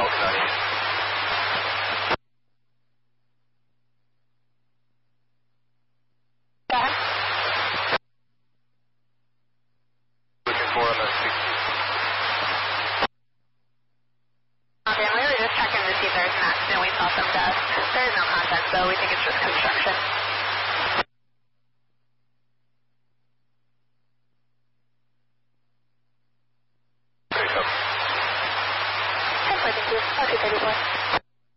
Looking for on the 60. Okay, we were just checking to see if there's an accident. We saw some dust. There is no contact, though. We think it's just construction. Okay, come. 10-4, thank you. 234.